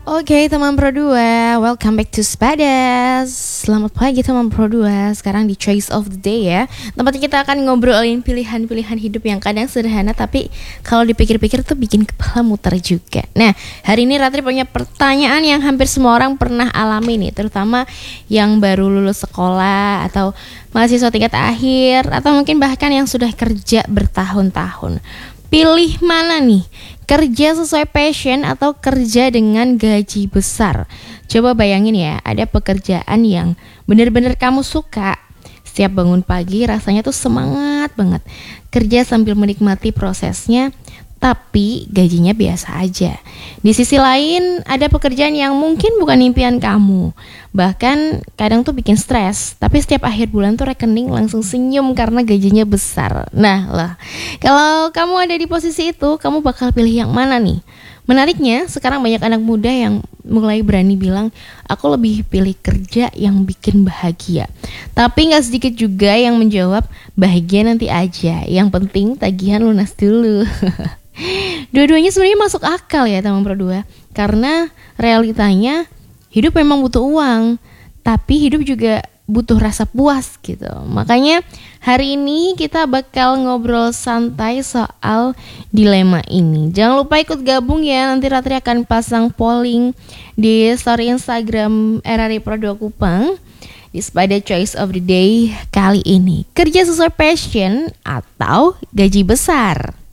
Oke teman Pro 2, welcome back to Spadas. Selamat pagi teman Pro 2. Sekarang di Choice of the Day ya. Tempatnya kita akan ngobrolin pilihan-pilihan hidup yang kadang sederhana, tapi kalau dipikir-pikir tuh bikin kepala muter juga. Nah, hari ini Ratri punya pertanyaan yang hampir semua orang pernah alami nih, terutama yang baru lulus sekolah atau mahasiswa tingkat akhir, atau mungkin bahkan yang sudah kerja bertahun-tahun. Pilih mana nih? Kerja sesuai passion atau kerja dengan gaji besar? Coba bayangin ya, ada pekerjaan yang benar-benar kamu suka. Setiap bangun pagi rasanya tuh semangat banget. Kerja sambil menikmati prosesnya, tapi gajinya biasa aja. Di sisi lain, ada pekerjaan yang mungkin bukan impian kamu. Bahkan kadang tuh bikin stres, tapi setiap akhir bulan tuh rekening langsung senyum karena gajinya besar. Nah lah, kalau kamu ada di posisi itu, kamu bakal pilih yang mana nih? Menariknya, sekarang banyak anak muda yang mulai berani bilang, aku lebih pilih kerja yang bikin bahagia. Tapi gak sedikit juga yang menjawab, bahagia nanti aja, yang penting tagihan lunas dulu. Dua-duanya sebenarnya masuk akal ya teman Pro 2, karena realitanya hidup memang butuh uang, tapi hidup juga butuh rasa puas gitu. Makanya hari ini kita bakal ngobrol santai soal dilema ini. Jangan lupa ikut gabung ya, nanti Ratri akan pasang polling di story Instagram RRI Pro 2 Kupang pada Choice of the Day kali ini. Kerja sesuai passion atau gaji besar?